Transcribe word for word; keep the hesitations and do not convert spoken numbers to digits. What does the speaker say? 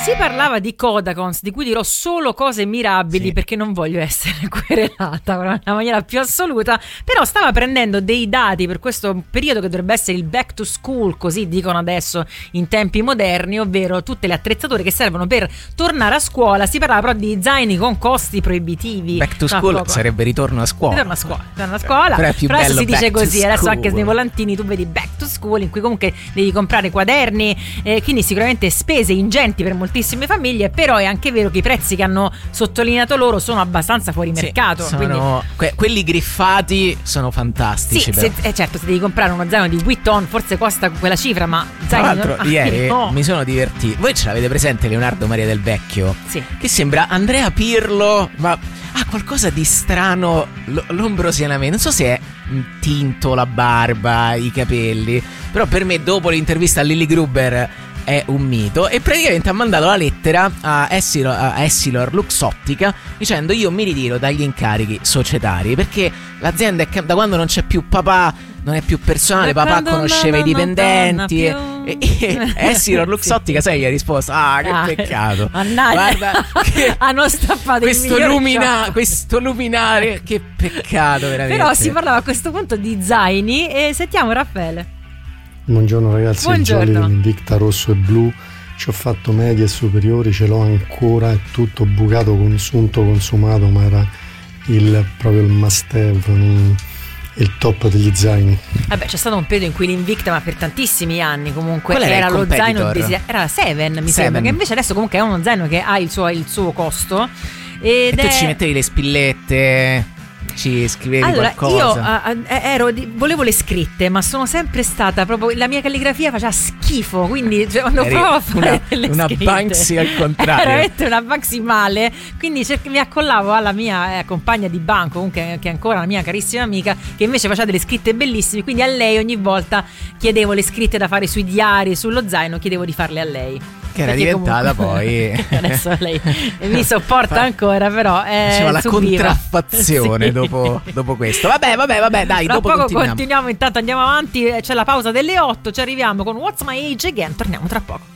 Si parlava di Kodakons, di cui dirò solo cose mirabili, sì, perché non voglio essere querelata nella maniera più assoluta, però stava prendendo dei dati per questo periodo che dovrebbe essere il back to school, così dicono adesso in tempi moderni, ovvero tutte le attrezzature che servono per tornare a scuola. Si parlava però di zaini con costi proibitivi. Back to school no, sarebbe ritorno a scuola. Ritorno a scuola, ritorno a scuola. Però, è più però adesso si dice così, school. Adesso anche nei volantini tu vedi back to school, in cui comunque devi comprare quaderni, eh, quindi sicuramente spese ingenti per moltissime famiglie, però è anche vero che i prezzi che hanno sottolineato loro sono abbastanza fuori mercato. Sì, sono, quindi... que- quelli griffati sono fantastici. Sì, se, eh, certo, se devi comprare uno zaino di Vuitton forse costa quella cifra, ma tra l'altro non... ieri no. mi sono divertito. Voi ce l'avete presente Leonardo Maria Del Vecchio? Sì. Che sembra Andrea Pirlo, ma ha qualcosa di strano l- lombrosianamente. Non so se è tinto la barba, i capelli, però per me dopo l'intervista a Lily Gruber è un mito, e praticamente ha mandato la lettera a Essilor, a Essilor Luxottica dicendo: io mi ritiro dagli incarichi societari perché l'azienda è, da quando non c'è più papà non è più personale, papà conosceva i dipendenti e, e, e Essilor Luxottica sai gli ha risposto: ah, che ah, peccato, guarda che hanno stappato questo, lumina, questo luminare, che peccato veramente. Però si parlava a questo punto di zaini e sentiamo Raffaele. Buongiorno ragazzi, Buongiorno. Il Jolly dell'Invicta rosso e blu, ci ho fatto medie e superiori, ce l'ho ancora, è tutto bucato, consunto, consumato, ma era il, proprio il must have, il top degli zaini. Vabbè, c'è stato un periodo in cui l'Invicta, ma per tantissimi anni comunque, era, era lo zaino desi- era la Seven, mi Seven. sembra, che invece adesso comunque è uno zaino che ha il suo, il suo costo. Ed e tu è... ci mettevi le spillette, ci scrivevi allora, qualcosa. Io uh, ero di, volevo le scritte, ma sono sempre stata proprio, la mia calligrafia faceva schifo, quindi cioè, quando provo a fare una, delle una scritte, Banksy al contrario, veramente una Banksy male, quindi cerc- mi accollavo alla mia eh, compagna di banco, comunque, che è ancora una mia carissima amica, che invece faceva delle scritte bellissime, quindi a lei ogni volta chiedevo le scritte da fare sui diari, sullo zaino, chiedevo di farle a lei. Che era Perché diventata comunque, poi adesso lei mi sopporta ancora, però eh, faceva la subiva. contraffazione. Sì. dopo, dopo questo. Vabbè, vabbè, vabbè, dai, Tra dopo poco continuiamo. continuiamo, intanto andiamo avanti, c'è la pausa delle otto, ci arriviamo con What's My Age Again, torniamo tra poco.